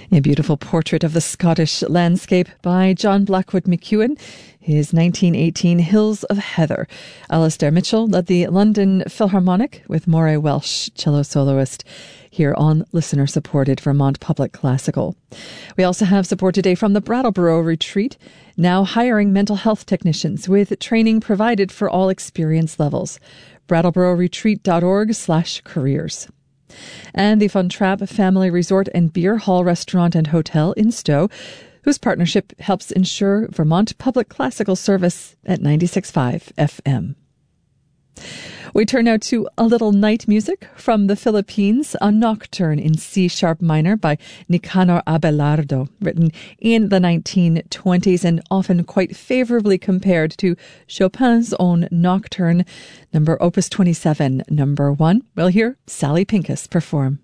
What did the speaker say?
A beautiful portrait of the Scottish landscape by John Blackwood McEwen, his 1918 Hills of Heather. Alastair Mitchell led the London Philharmonic with Moray Welsh, cello soloist, here on listener-supported Vermont Public Classical. We also have support today from the Brattleboro Retreat, now hiring mental health technicians with training provided for all experience levels. brattlebororetreat.org/careers. And the Fun Trap Family Resort and Beer Hall Restaurant and Hotel in Stowe, whose partnership helps ensure Vermont Public Classical service at 96.5 FM. We turn now to a little night music from the Philippines, a nocturne in C-sharp minor by Nicanor Abelardo, written in the 1920s and often quite favorably compared to Chopin's own nocturne, number Opus 27, number 1. We'll hear Sally Pincus perform.